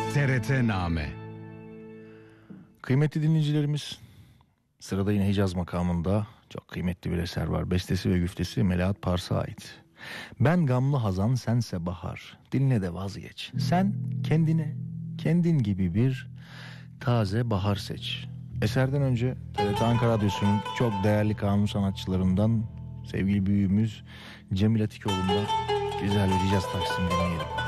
TRT-Name. Kıymetli dinleyicilerimiz, sırada yine Hicaz makamında çok kıymetli bir eser var. Bestesi ve güftesi Melahat Pars'a ait. Ben gamlı hazan, sense bahar. Dinle de vazgeç. Sen kendine, kendin gibi bir taze bahar seç. Eserden önce TRT Ankara Radyosu'nun çok değerli kanun sanatçılarından sevgili büyüğümüz Cemil Atikoğlu'ndan güzel bir Hicaz Taksim dinleyelim.